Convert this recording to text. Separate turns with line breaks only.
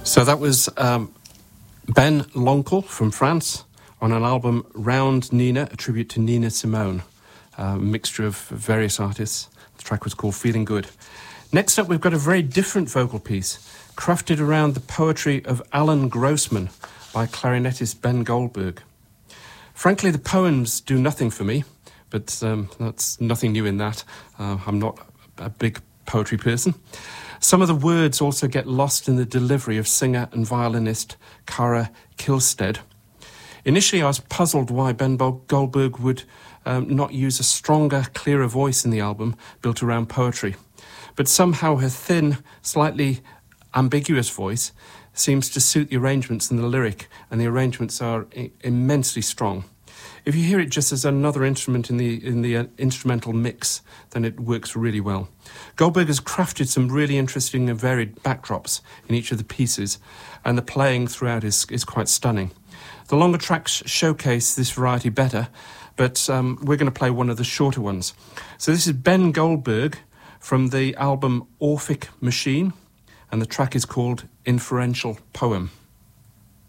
So that was Ben Lonkel from France on an album Round Nina, a tribute to Nina Simone, a mixture of various artists. The track was called Feeling Good. Next up, we've got a very different vocal piece, crafted around the poetry of Alan Grossman by clarinetist Ben Goldberg. Frankly, the poems do nothing for me, but that's nothing new in that. I'm not a big poetry person. Some of the words also get lost in the delivery of singer and violinist Cara Kilstead. Initially, I was puzzled why Ben Goldberg would not use a stronger, clearer voice in the album built around poetry. But somehow her thin, slightly ambiguous voice seems to suit the arrangements and the lyric, and the arrangements are immensely strong. If you hear it just as another instrument in the instrumental mix, then it works really well. Goldberg has crafted some really interesting and varied backdrops in each of the pieces, and the playing throughout is quite stunning. The longer tracks showcase this variety better, but we're going to play one of the shorter ones. So this is Ben Goldberg from the album Orphic Machine, and the track is called Inferential Poem.